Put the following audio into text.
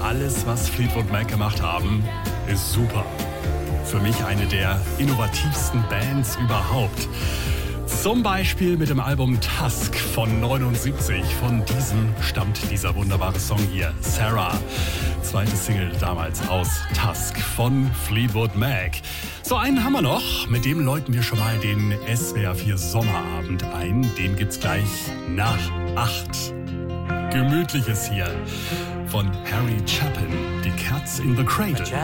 alles, was Fleetwood Mac gemacht haben, ist super. Für mich eine der innovativsten Bands überhaupt. Zum Beispiel mit dem Album Tusk von 79. Von diesem stammt dieser wunderbare Song hier, Sarah. Zweite Single damals aus Tusk von Fleetwood Mac. So einen haben wir noch, mit dem läuten wir schon mal den SWR 4 Sommerabend ein. Den gibt's gleich nach 8. Gemütliches hier von Harry Chapin, die Cats in the Cradle.